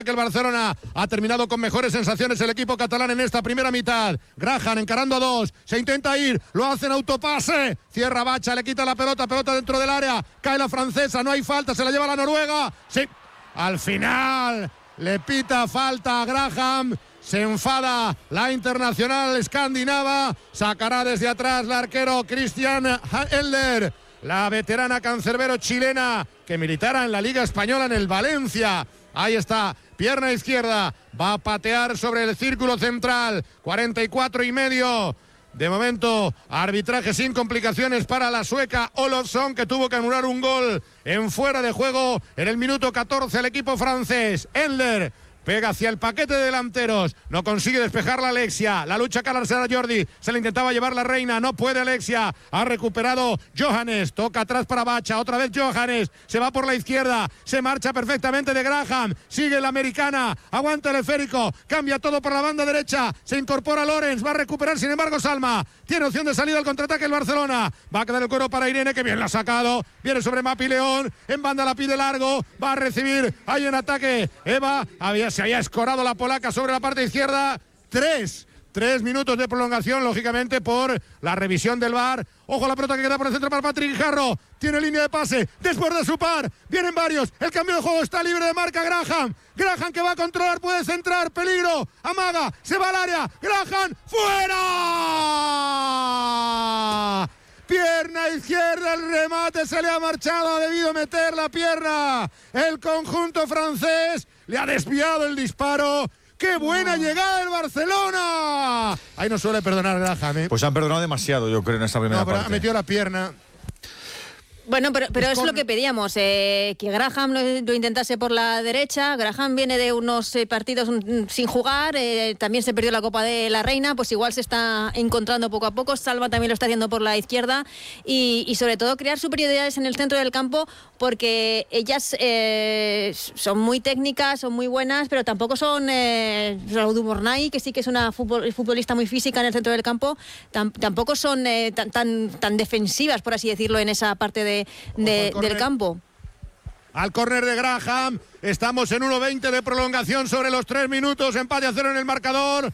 que el Barcelona ha terminado con mejores sensaciones el equipo catalán en esta primera mitad. Graham encarando a dos, se intenta ir, lo hace en autopase, cierra Bacha, le quita la pelota dentro del área, cae la francesa, no hay falta, se la lleva la Noruega, sí, al final le pita falta a Graham. Se enfada la internacional escandinava, sacará desde atrás la arquero Christian Elder, la veterana cancerbero chilena que militara en la Liga Española en el Valencia. Ahí está, pierna izquierda, va a patear sobre el círculo central, 44,5. De momento, arbitraje sin complicaciones para la sueca Olofsson, que tuvo que anular un gol en fuera de juego en el minuto 14 el equipo francés. Elder pega hacia el paquete de delanteros, no consigue despejar la Alexia, la lucha Calarcera Jordi, se le intentaba llevar la Reina, no puede Alexia, ha recuperado Johannes, toca atrás para Bacha, otra vez Johannes, se va por la izquierda, se marcha perfectamente de Graham, sigue la americana, aguanta el esférico, cambia todo por la banda derecha, se incorpora Lorenz, va a recuperar sin embargo Salma, tiene opción de salida al contraataque el Barcelona, va a quedar el cuero para Irene, que bien la ha sacado, viene sobre Mapi León, en banda la pide largo, va a recibir, hay un ataque, Eva, se había escorado la polaca sobre la parte izquierda. 3 minutos de prolongación, lógicamente por la revisión del VAR. Ojo a la pelota que queda por el centro para Patrick Jarro, tiene línea de pase, después de su par, vienen varios, el cambio de juego está libre de marca Graham que va a controlar, puede centrar, peligro, amaga, se va al área, Graham, ¡fuera! Pierna izquierda, el remate se le ha marchado, ha debido meter la pierna el conjunto francés, le ha desviado el disparo. ¡Qué buena llegada del Barcelona! Ahí no suele perdonar Graham, ¿eh? Pues han perdonado demasiado, yo creo, en esta primera parte. Ha metido la pierna. Bueno, pero es lo que pedíamos, que Graham lo intentase por la derecha. Graham viene de unos partidos sin jugar, también se perdió la Copa de la Reina, pues igual se está encontrando poco a poco. Salva también lo está haciendo por la izquierda y sobre todo crear superioridades en el centro del campo, porque ellas son muy técnicas, son muy buenas, pero tampoco son Raúl Mornay, que sí que es una futbolista muy física en el centro del campo, tampoco son tan defensivas, por así decirlo, en esa parte del campo. Al córner de Graham, estamos en 1:20 de prolongación sobre los 3 minutos, empate a 0 en el marcador.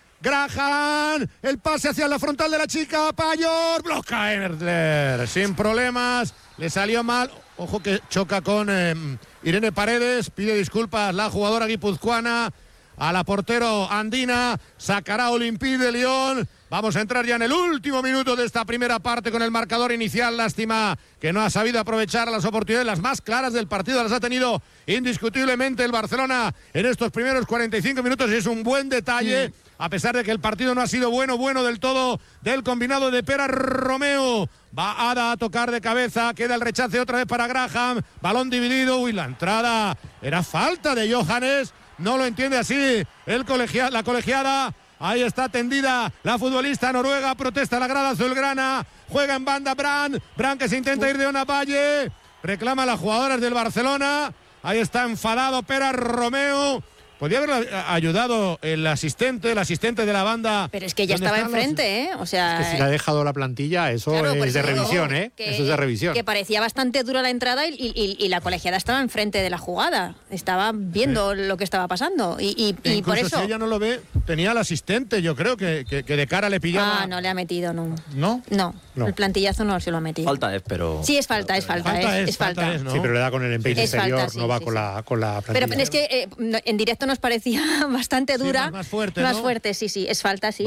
Graham, el pase hacia la frontal de la chica, Payor, bloca Erdler, sin problemas, le salió mal, ojo que choca con Irene Paredes, pide disculpas la jugadora guipuzcoana, a la portero andina, sacará Olympique de Lyon. Vamos a entrar ya en el último minuto de esta primera parte con el marcador inicial. Lástima que no ha sabido aprovechar las oportunidades, las más claras del partido, las ha tenido indiscutiblemente el Barcelona en estos primeros 45 minutos y es un buen detalle, a pesar de que el partido no ha sido bueno del todo del combinado de Pera Romeo. Va Ada a tocar de cabeza, queda el rechace otra vez para Graham, balón dividido, uy, la entrada era falta de Johannes, no lo entiende así la colegiada. Ahí está tendida la futbolista noruega, protesta la grada azulgrana, juega en banda Brand que se intenta ir de una Valle, reclama a las jugadoras del Barcelona, ahí está enfadado Pera Romeo. Podría haber ayudado el asistente de la banda. Pero es que ya estaba enfrente, O sea, es que si le ha dejado la plantilla, eso claro, es de revisión, Eso es de revisión. Que parecía bastante dura la entrada y la colegiada estaba enfrente de la jugada. Estaba viendo lo que estaba pasando. Y por eso. Si ella no lo ve, tenía el asistente, yo creo que de cara le pillaba. Ah, no le ha metido, no. ¿No? No. El plantillazo no se lo ha metido. Falta es, pero. Sí, es falta. Es, ¿no? Sí, pero le da con el empeine exterior, falta, no va con la plantilla. Pero es que en directo nos parecía bastante dura. Sí, más fuerte, Más ¿no? fuerte, sí, es falta, sí,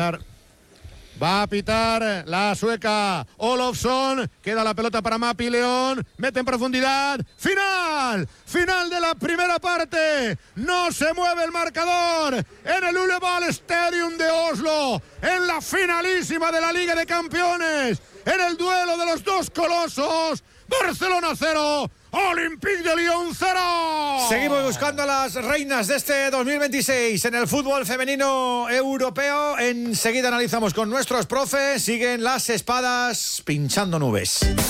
Va a pitar la sueca Olofsson, queda la pelota para Mapi León, mete en profundidad, final de la primera parte, no se mueve el marcador en el Ullevål Stadium de Oslo, en la finalísima de la Liga de Campeones, en el duelo de los dos colosos, Barcelona 0, Olympique de Lyon 0. Seguimos buscando a las reinas de este 2026 en el fútbol femenino europeo. Enseguida analizamos con nuestros profes. Siguen las espadas pinchando nubes.